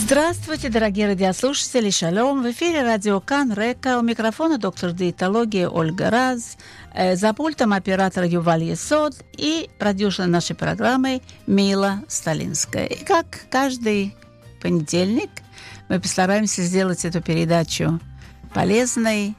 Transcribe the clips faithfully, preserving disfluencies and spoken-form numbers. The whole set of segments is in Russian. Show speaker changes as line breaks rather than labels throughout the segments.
Здравствуйте, дорогие радиослушатели, шалом! В эфире радио Кан Река, у микрофона доктор диетологии Ольга Раз, э, за пультом оператор Юваль Есод и продюсер нашей программы Мила Сталинская. И как каждый понедельник мы постараемся сделать эту передачу полезной.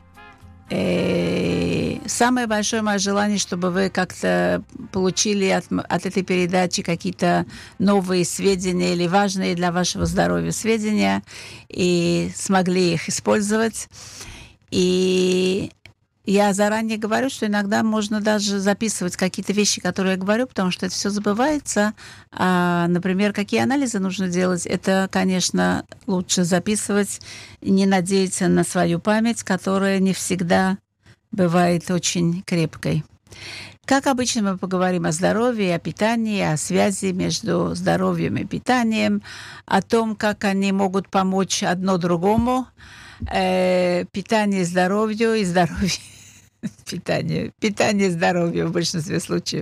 И самое большое мое желание, чтобы вы как-то получили от, от этой передачи какие-то новые сведения или важные для вашего здоровья сведения и смогли их использовать. И я заранее говорю, что иногда можно даже записывать какие-то вещи, которые я говорю, потому что это все забывается. А, например, какие анализы нужно делать, это, конечно, лучше записывать и не надеяться на свою память, которая не всегда бывает очень крепкой. Как обычно, мы поговорим о здоровье, о питании, о связи между здоровьем и питанием, о том, как они могут помочь одно другому, э, питание здоровью и здоровье. Питание. Питание здоровья в большинстве случаев.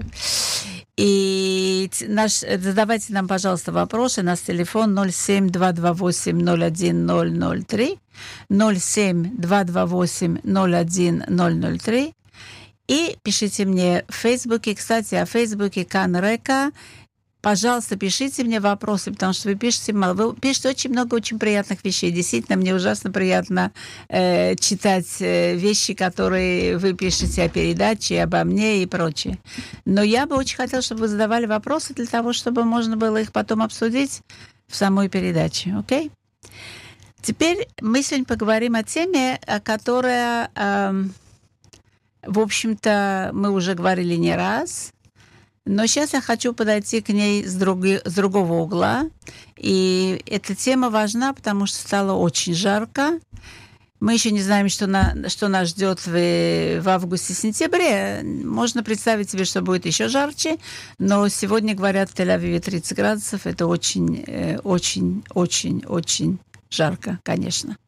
И наш, задавайте нам, пожалуйста, вопросы. У нас телефон ноль семь два два восемь ноль один ноль ноль три, ноль семь два два восемь ноль один ноль ноль три. И пишите мне в Фейсбуке. Кстати, о Фейсбуке Кан Река. Пожалуйста, пишите мне вопросы, потому что вы пишете мало. Вы пишете очень много очень приятных вещей. Действительно, мне ужасно приятно э, читать э, вещи, которые вы пишете о передаче, обо мне и прочее. Но я бы очень хотела, чтобы вы задавали вопросы для того, чтобы можно было их потом обсудить в самой передаче. Окей? Теперь мы сегодня поговорим о теме, которая, э, в общем-то, мы уже говорили не раз. Но сейчас я хочу подойти к ней с, други, с другого угла. И эта тема важна, потому что стало очень жарко. Мы еще не знаем, что, на, что нас ждет в, в августе-сентябре. Можно представить себе, что будет еще жарче. Но сегодня, говорят, в Тель-Авиве тридцать градусов. Это очень, очень, очень, очень жарко, конечно.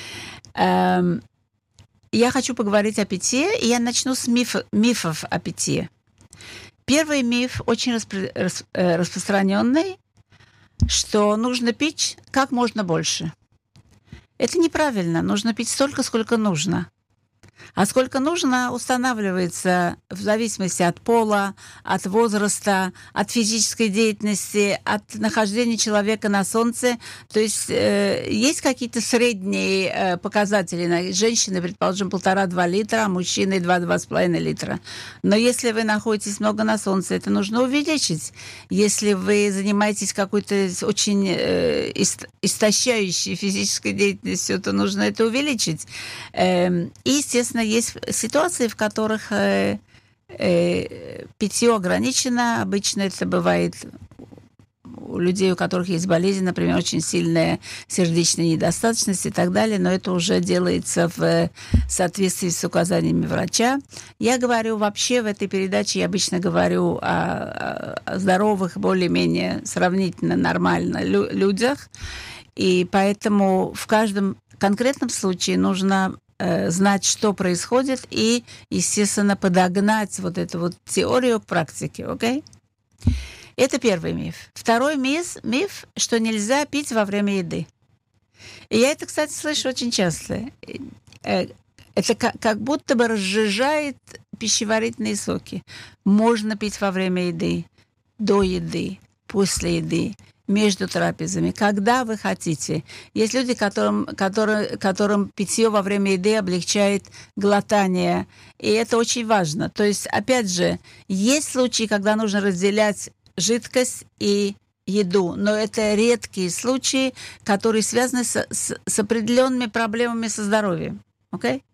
Эм, я хочу поговорить о питье, и я начну с миф, мифов о питье. Первый миф, очень распро- рас- распространенный, что нужно пить как можно больше. Это неправильно. Нужно пить столько, сколько нужно. А сколько нужно, устанавливается в зависимости от пола, от возраста, от физической деятельности, от нахождения человека на солнце. То есть э, есть какие-то средние э, показатели. Женщины, предположим, полтора-два литра, а мужчины два-два с половиной литра. Но если вы находитесь много на солнце, это нужно увеличить. Если вы занимаетесь какой-то очень э, истощающей физической деятельностью, то нужно это увеличить. Э, и, естественно, есть ситуации, в которых э, э, питье ограничено. Обычно это бывает у людей, у которых есть болезнь, например, очень сильная сердечная недостаточность и так далее, но это уже делается в соответствии с указаниями врача. Я говорю вообще в этой передаче, я обычно говорю о, о здоровых, более-менее сравнительно нормально лю- людях, и поэтому в каждом конкретном случае нужно знать, что происходит, и, естественно, подогнать вот эту вот теорию к практике, окей? Okay? Это первый миф. Второй миф, миф, что нельзя пить во время еды. И я это, кстати, слышу очень часто. Это как, как будто бы разжижает пищеварительные соки. Можно пить во время еды, до еды, после еды, между трапезами, когда вы хотите. Есть люди, которым, которым, которым питье во время еды облегчает глотание, и это очень важно. То есть, опять же, есть случаи, когда нужно разделять жидкость и еду, но это редкие случаи, которые связаны с, с, с определенными проблемами со здоровьем. Okay?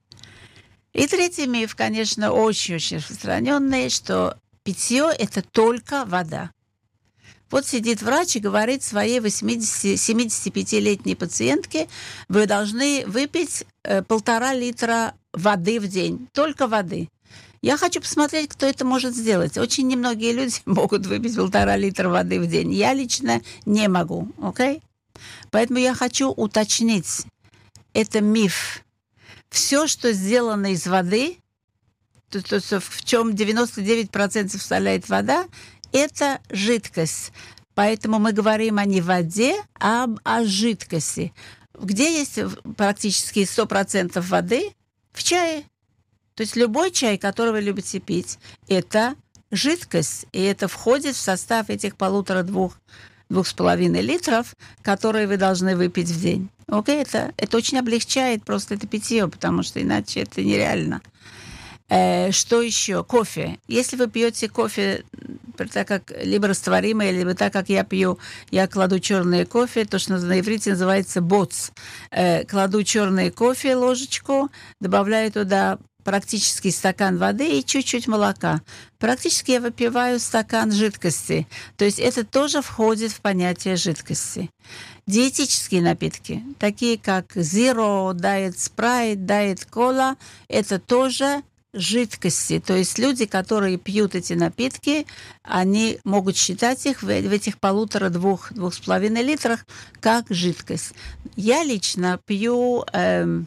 И третий миф, конечно, очень-очень распространенный, что питье – это только вода. Вот сидит врач и говорит своей восьмидесятипятилетней пациентке, вы должны выпить э, полтора литра воды в день, только воды. Я хочу посмотреть, кто это может сделать. Очень немногие люди могут выпить полтора литра воды в день. Я лично не могу, окей? Okay? Поэтому я хочу уточнить, это миф. Все, что сделано из воды, то, то, в чем девяносто девять процентов составляет вода, это жидкость. Поэтому мы говорим о не воде, а об, о жидкости. Где есть практически сто процентов воды? В чае. То есть любой чай, который вы любите пить, это жидкость, и это входит в состав этих полутора-двух двух с половиной литров, которые вы должны выпить в день. Окей? Это, это очень облегчает просто это питье, потому что иначе это нереально. Э, что еще? Кофе. Если вы пьете кофе так как либо растворимое, либо так, как я пью, я кладу черный кофе, то, что на иврите называется боц. Э, кладу черный кофе, ложечку, добавляю туда практически стакан воды и чуть-чуть молока. Практически я выпиваю стакан жидкости. То есть это тоже входит в понятие жидкости. Диетические напитки, такие как Zero, Diet Sprite, Diet Cola, это тоже жидкости. То есть люди, которые пьют эти напитки, они могут считать их в, в этих полутора-двух, двух с половиной литрах как жидкость. Я лично пью эм,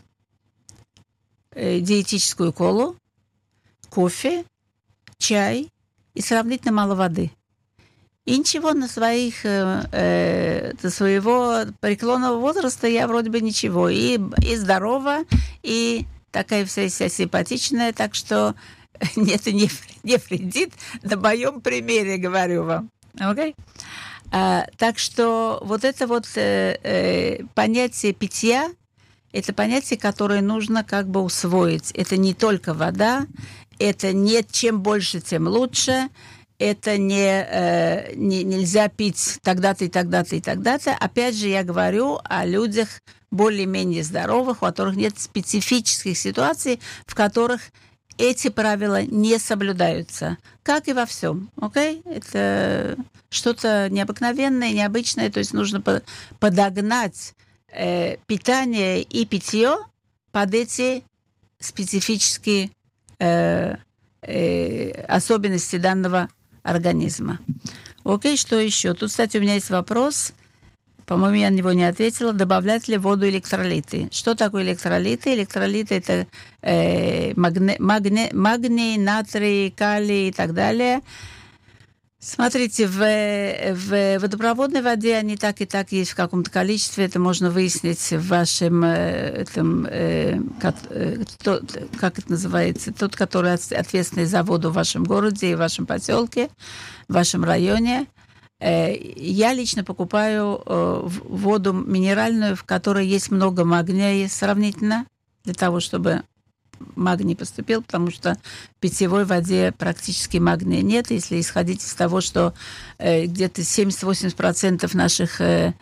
э, диетическую колу, кофе, чай и сравнительно мало воды. И ничего на своих, э, э, до своего преклонного возраста я вроде бы ничего. И, и здорова, и такая вся, вся симпатичная, так что это не, не вредит. На моем примере говорю вам. Okay? А, так что вот это вот э, э, понятие питья, это понятие, которое нужно как бы усвоить. Это не только вода, это не чем больше, тем лучше. Это не, э, не нельзя пить тогда-то и тогда-то и тогда-то. Опять же, я говорю о людях более-менее здоровых, у которых нет специфических ситуаций, в которых эти правила не соблюдаются. Как и во всем. Okay? Это что-то необыкновенное, необычное. То есть нужно подогнать э, питание и питье под эти специфические э, э, особенности данного организма. Окей, что еще? Тут, кстати, у меня есть вопрос. По-моему, я на него не ответила. Добавлять ли в воду электролиты? Что такое электролиты? Электролиты – это э, магне, магне, магний, натрий, калий и так далее. Смотрите, в, в водопроводной воде они так и так есть в каком-то количестве. Это можно выяснить в вашем, этом, э, как, э, тот, как это называется, тот, который ответственный за воду в вашем городе и в вашем поселке, в вашем районе. Э, я лично покупаю э, воду минеральную, в которой есть много магния сравнительно, для того, чтобы магний поступил, потому что в питьевой воде практически магния нет. Если исходить из того, что э, где-то семьдесят-восемьдесят процентов наших э,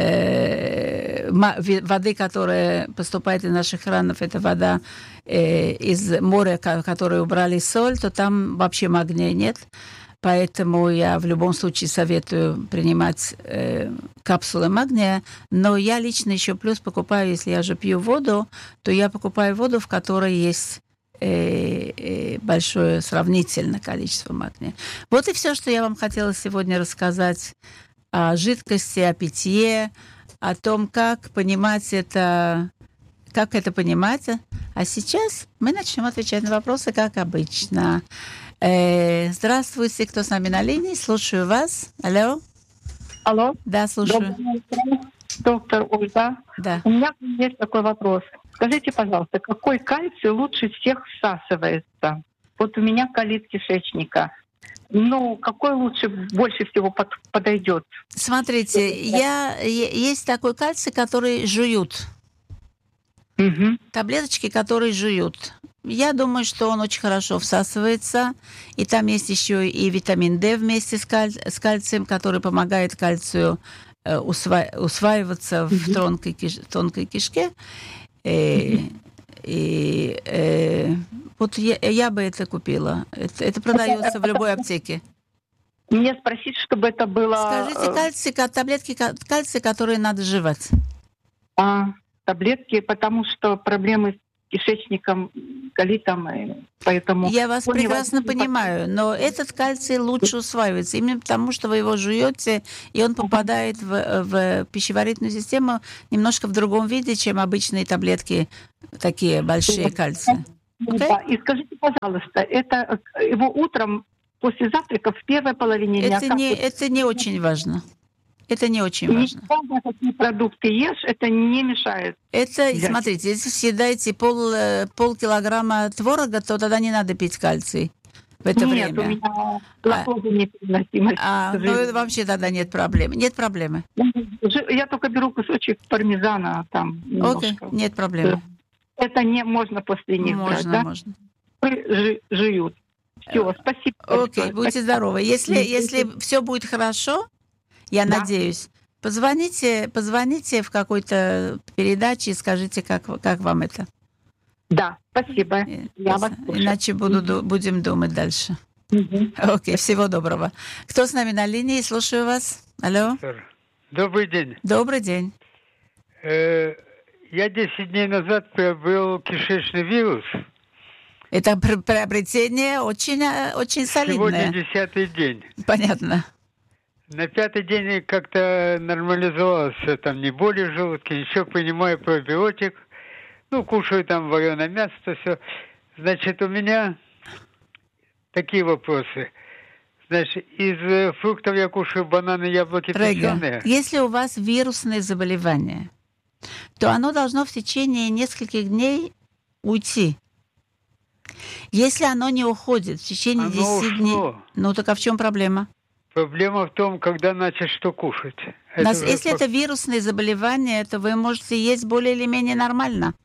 э, воды, которая поступает из наших кранов, это вода э, из моря, которую убрали соль, то там вообще магния нет. Поэтому я в любом случае советую принимать э, капсулы магния. Но я лично еще плюс покупаю, если я же пью воду, то я покупаю воду, в которой есть э, э, большое сравнительное количество магния. Вот и все, что я вам хотела сегодня рассказать о жидкости, о питье, о том, как понимать это, как это понимать. А сейчас мы начнем отвечать на вопросы, как обычно. Здравствуйте, кто с нами на линии? Слушаю вас. Алло.
Алло.
Да, слушаю.
Доброе утро, доктор Ольга.
Да.
У меня есть такой вопрос. Скажите, пожалуйста, какой кальций лучше всех всасывается? Вот у меня колит кишечника. Ну, какой лучше, больше всего под, подойдет?
Смотрите, я, есть такой кальций, который жуют.
Угу.
Таблеточки, которые жуют. Я думаю, что он очень хорошо всасывается. И там есть еще и витамин D вместе с, каль... с кальцием, который помогает кальцию э, усва... усваиваться в тонкой, киш... тонкой кишке. И, и э, вот я, я бы это купила. Это, это продается в любой аптеке.
Мне спросить, чтобы это было...
Скажите, кальций, таблетки кальция, которые надо жевать.
А, таблетки, потому что проблемы с кишечником, колитом, и поэтому...
Я вас прекрасно понимаю, но этот кальций лучше усваивается, именно потому, что вы его жуете, и он попадает в, в пищеварительную систему немножко в другом виде, чем обычные таблетки, такие большие кальция. Okay?
Да. И скажите, пожалуйста, это его утром после завтрака в первой половине дня...
Это не, это не очень важно. Это не очень
И
важно.
неважно, какие продукты ешь, это не мешает.
Это,
Я-
смотрите, если съедаете пол, э, полкилограмма творога, то тогда не надо пить кальций в это
Нет, у
время.
меня лактоза непереносимость.
А,
к
ну,
сожалению.
вообще тогда нет проблемы. Нет проблемы.
Жи- Я только беру кусочек пармезана там
Окей,
немножко.
нет проблемы.
Это не можно после них брать,
Можно,
да?
можно.
Жи- Жуют. Все, спасибо.
Окей,
большое.
будьте здоровы. Если, если все будет хорошо, я
Да.
надеюсь, позвоните, позвоните в какой-то передаче и скажите, как, как вам это.
Да, спасибо.
Э,
Я вас слушаю.
Иначе буду, ду- будем думать дальше.
Мгм.
Окей, всего доброго. Кто с нами на линии? Слушаю вас. Алло.
Добрый день.
Добрый день.
Э, Я десять дней назад приобрел кишечный вирус.
Это пр- приобретение очень, э, очень
Сегодня
солидное.
десятый день.
Понятно.
На пятый день как-то нормализовалось все, там не боли в желудке, ничего, принимаю пробиотик, ну, кушаю там вареное мясо, то все. Значит, у меня такие вопросы. Значит, из э, фруктов я кушаю бананы, яблоки,
Рега,
печеные.
если у вас вирусное заболевание, то оно должно в течение нескольких дней уйти. Если оно не уходит в течение
Оно
десяти дней,
ушло.
ну так а в чем проблема?
Проблема в том, когда начать что кушать. Это
Нас-
уже
если
по-
это вирусное заболевание, то вы можете есть более или менее нормально.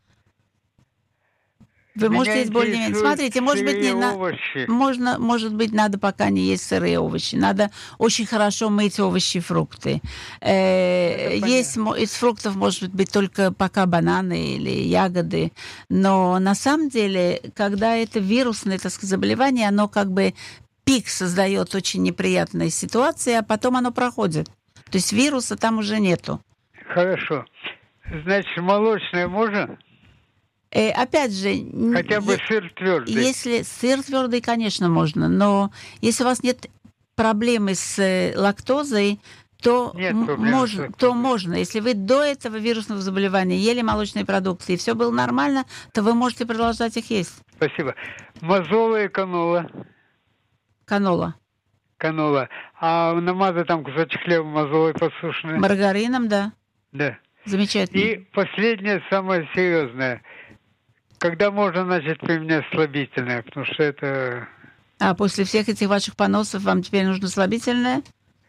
Вы
Меня
можете есть более или менее.
интересуют
Смотрите, может быть, не
сырые
на...
овощи.
Можно, может быть, надо пока не есть сырые овощи. Надо очень хорошо мыть овощи и фрукты. Э,
Это
есть мо- из фруктов, может быть, только пока бананы или ягоды. Но на самом деле, когда это вирусное, так сказать, заболевание, оно как бы пик создает очень неприятные ситуации, а потом оно проходит. То есть вируса там уже нету.
Хорошо. Значит, молочное можно?
Э, опять же, н-
Хотя бы
е-
сыр твердый.
если сыр твердый, конечно, можно, но если у вас нет проблемы с э, лактозой, то,
Нет
м-
проблем с
можно,
лактозой.
то можно. Если вы до этого вирусного заболевания ели молочные продукты и все было нормально, то вы можете продолжать их есть.
Спасибо. Мозола и канола.
Канола.
Канола. А намазать там кусочек хлеба мозолой подсушенной.
Маргарином, да.
Да.
Замечательно.
И последнее, самое серьезное. Когда можно начать применять слабительное? Потому что это,
А после всех этих ваших поносов вам теперь нужно слабительное?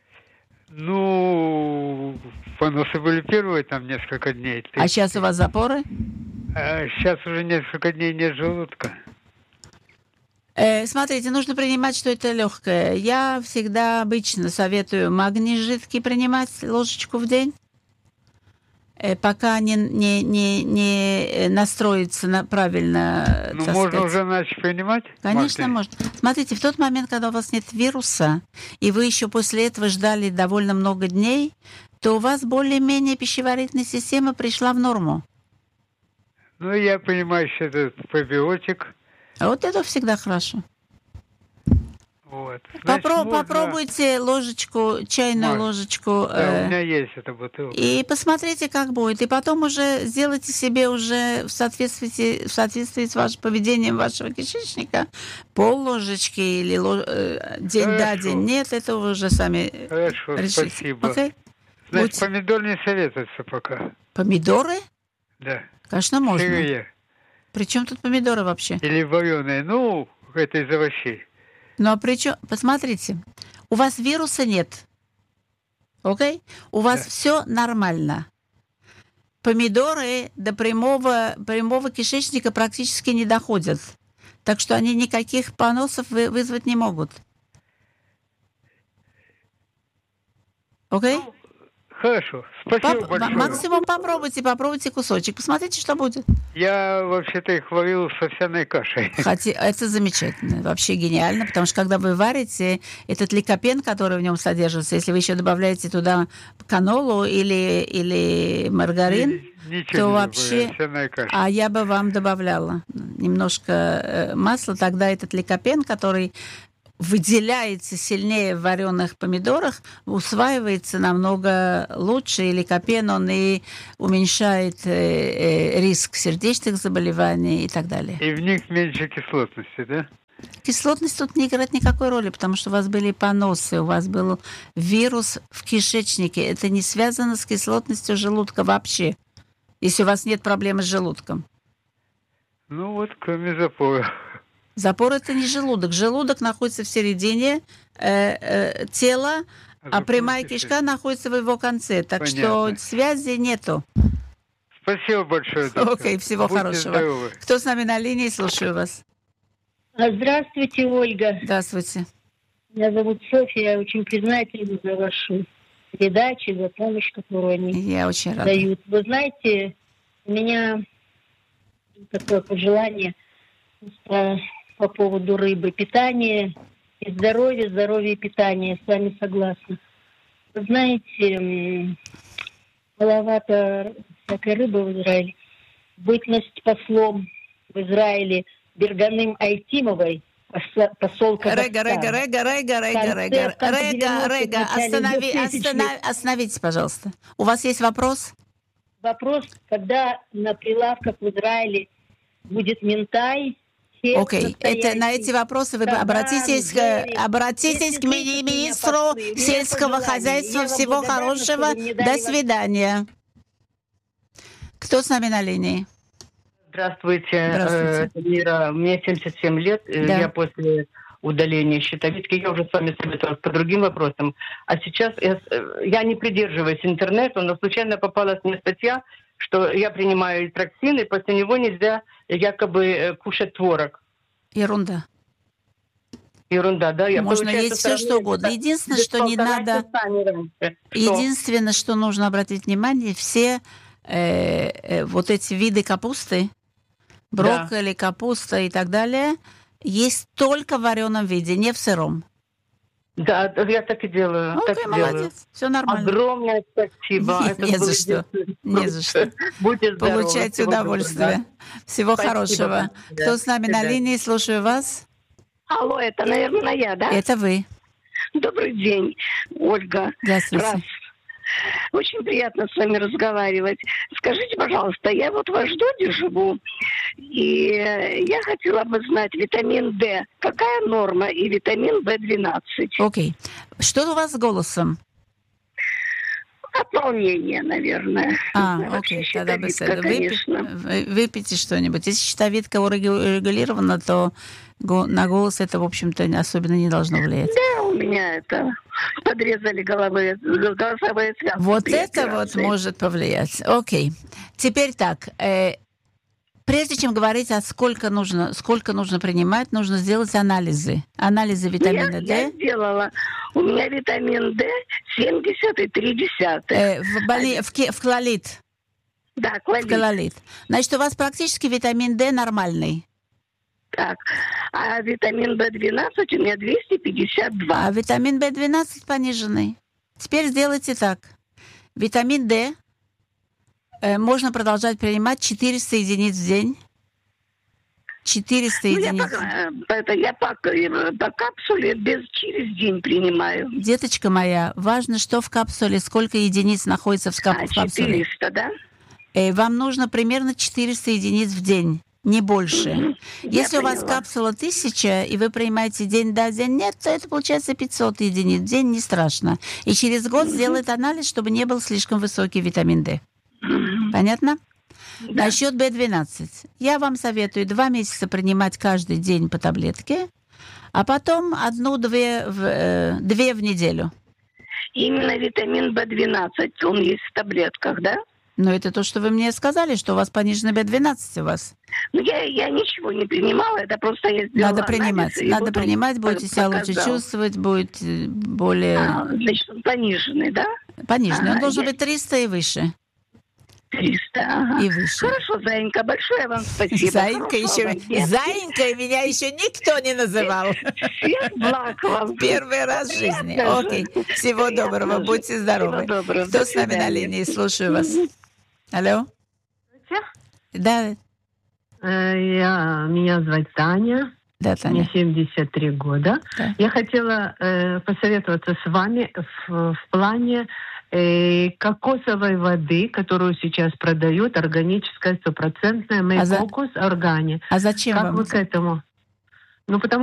ну, поносы были первые там несколько дней.
А сейчас у вас запоры?
А сейчас уже несколько дней нет желудка.
Э, смотрите, нужно принимать, что это легкое. Я всегда обычно советую магний жидкий принимать ложечку в день, э, пока не, не, не, не настроится на, правильно.
Ну,
так
можно
сказать.
уже начать принимать?
Конечно,
Магний?
можно. Смотрите, в тот момент, когда у вас нет вируса, и вы еще после этого ждали довольно много дней, то у вас более-менее пищеварительная система пришла в норму.
Ну, я понимаю, что это пробиотик.
А вот это всегда хорошо.
Вот. Значит,
Попро-
можно-
Попробуйте ложечку, чайную
Маг.
ложечку,
Да,
э,
у меня есть эта бутылка.
и посмотрите, как будет. И потом уже сделайте себе уже в соответствии, в соответствии с вашим поведением вашего кишечника пол ложечки или ло- э, день да,
Хорошо.
день нет. Это вы уже сами
Хорошо,
решите.
спасибо.
Окей?
Значит,
Будьте-
помидор не советуется пока.
Помидоры?
Да.
Конечно, можно.
Сырые.
Причем тут помидоры вообще?
Или вареные. Ну, это из овощей.
Ну а причем, посмотрите, у вас вируса нет. Окей? У вас
Да.
все нормально. Помидоры до прямого, прямого кишечника практически не доходят. Так что они никаких поносов вы- вызвать не могут. Окей?
Хорошо. Спасибо
Поп-
большое.
максимум попробуйте, попробуйте кусочек. Посмотрите, что будет.
Я вообще-то их варил с овсяной кашей.
Хотя это замечательно, вообще гениально, потому что когда вы варите, этот ликопен, который в нем содержится, если вы еще добавляете туда канолу или, или маргарин,
Ничего
то
не
вообще-
забыли, овсяная каша.
а я бы вам добавляла немножко э, масла, тогда этот ликопен, который выделяется сильнее в вареных помидорах, усваивается намного лучше, и ликопен, он и уменьшает э, э, риск сердечных заболеваний и так далее.
И в них меньше кислотности, да?
Кислотность тут не играет никакой роли, потому что у вас были поносы, у вас был вирус в кишечнике. Это не связано с кислотностью желудка вообще, если у вас нет проблемы с желудком.
Ну вот, кроме запора.
Запор – это не желудок. Желудок находится в середине э, э, тела, а, а прямая кишка находится в его конце. Так Понятно. Что связи нету.
Спасибо большое.
Окей, okay, всего Будьте хорошего. Здоровы. Кто с нами на линии? Слушаю вас.
Здравствуйте, Ольга.
Здравствуйте.
Меня зовут Софья. Я очень признательна за вашу передачу, за помощь, которую они
Я очень рада.
дают. Вы знаете, у меня такое пожелание по, по поводу рыбы. Питание и здоровье, здоровье и питание. С вами согласна. Вы знаете, маловато всякой рыбы в Израиле. Бытность послом в Израиле Берганым Айтимовой, посол Казахстана.
Рега, Рега, Рега, Рега, Рега, Рега, Рега, Рега, останови, останови, остановитесь, пожалуйста. У вас есть вопрос?
Вопрос, когда на прилавках в Израиле будет минтай.
Окей, okay. это, на эти вопросы вы да, обратитесь, да, к, обратитесь к ми- министру сельского хозяйства. Всего хорошего. До свидания. Кто с нами на линии?
Здравствуйте,
Здравствуйте.
Э, Мира. Мне семьдесят семь лет. Да. Я после удаления щитовидки, я уже с вами советовалась по другим вопросам. А сейчас я, я не придерживаюсь интернета, но случайно попалась мне статья, что я принимаю эритроксин, и после него нельзя якобы кушать творог.
Ерунда.
Ерунда, да? Я,
Можно есть все, что угодно. Единственное, что не надо... Единственное, что нужно обратить внимание, все э, э, вот эти виды капусты, брокколи, да. капуста и так далее, есть только в вареном виде, не в сыром.
Да, я так и делаю.
Окей,
так
молодец,
делаю.
Все нормально.
Огромное спасибо.
Не, не за что. Не за что.
Будьте здоровы.
Получайте удовольствие. Да. Всего спасибо, хорошего. Да. Кто с нами да. на линии? Слушаю вас.
Алло, это, наверное, я, да?
Это вы.
Добрый день, Ольга.
Здравствуйте.
Раз. Очень приятно с вами разговаривать. Скажите, пожалуйста, я вот в Ашдоде живу, и я хотела бы знать витамин D. Какая норма и витамин бэ двенадцать?
Окей. Okay. Что у вас с голосом?
Отполнение, наверное.
А, окей, okay. Тогда беседа. Выпи... Выпейте что-нибудь. Если щитовидка урегулирована, то на голос это, в общем-то, особенно не должно влиять.
Да, у меня это... Подрезали головы, голосовые связки.
Вот это вот может повлиять. Окей. Теперь так. Э, прежде чем говорить, а сколько нужно, сколько нужно принимать, нужно сделать анализы. Анализы витамина
я,
D.
Я сделала. У меня витамин D семьдесят и три десятых.
Э, в, боли... в, ки... в клолит.
Да, клолит.
В клолит. Значит, у вас практически витамин D нормальный.
Так, а витамин бэ двенадцать у меня двести пятьдесят два.
А витамин бэ двенадцать пониженный. Теперь сделайте так. Витамин D э, можно продолжать принимать четыреста единиц в день. четыреста ну, единиц.
Я, по, это, я по, по капсуле без, через день принимаю.
Деточка моя, важно, что в капсуле, сколько единиц находится в, кап,
а,
в капсуле.
четыреста, да?
Э, вам нужно примерно четыреста единиц в день. Не больше. Mm-hmm. Если Я у вас поняла. Капсула тысяча, и вы принимаете день да, день нет, то это получается пятьсот единиц в день, не страшно. И через год mm-hmm. сделает анализ, чтобы не был слишком высокий витамин D. Mm-hmm. Понятно? Да. Насчет бэ двенадцать. Я вам советую два месяца принимать каждый день по таблетке, а потом одну-две в, э, две в неделю.
Именно витамин бэ двенадцать, он есть в таблетках, да?
Но это то, что вы мне сказали, что у вас пониженный бэ двенадцать у вас.
Ну, я, я ничего не принимала, это просто я сделала
Надо принимать,
анализ,
надо принимать, будете себя лучше чувствовать, будет более...
А, значит, он пониженный, да?
Пониженный,
ага,
он должен
я...
быть триста и выше.
триста, ага.
И выше.
Хорошо, Заинька, большое вам спасибо.
Заинька еще... Заинька меня еще никто не называл.
Всех благ вам.
Первый раз в жизни. Окей, всего доброго, будьте здоровы. Кто с нами на линии? Слушаю вас. Алло? Да.
Я, меня зовут Таня.
Да, Таня.
Мне семьдесят три года.
Да.
Я хотела э, посоветоваться с вами в, в плане э, кокосовой воды, которую сейчас продают, органическая, стопроцентная, Мейкокос,
а за...
Органи.
А зачем
как
вам
вы
это?
К этому? Ну, потому